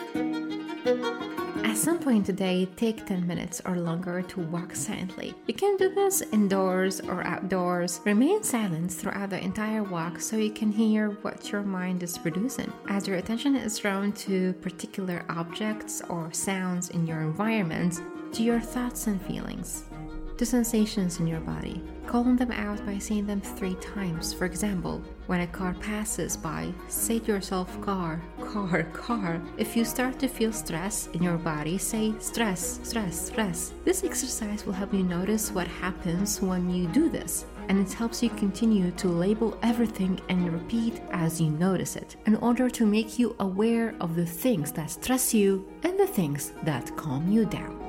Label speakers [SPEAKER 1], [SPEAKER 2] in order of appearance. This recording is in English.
[SPEAKER 1] At some point today, take 10 minutes or longer to walk silently. You can do this indoors or outdoors. Remain silent throughout the entire walk so you can hear what your mind is producing. As your attention is drawn to particular objects or sounds in your environment, to your thoughts and feelings, to sensations in your body. Calling them out by saying them 3 times. For example, when a car passes by, say to yourself, car, car, car. If you start to feel stress in your body, say stress, stress, stress. This exercise will help you notice what happens when you do this, and it helps you continue to label everything and repeat as you notice it, in order to make you aware of the things that stress you and the things that calm you down.